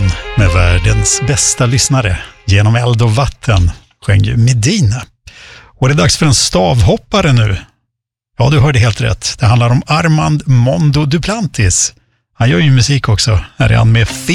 morgon med världens bästa lyssnare. Genom eld och vatten sjöng ju Medina. Och det är dags för en stavhoppare nu. Ja, du hörde helt rätt. Det handlar om Armand Mondo Duplantis. Han gör ju musik också. Här är han med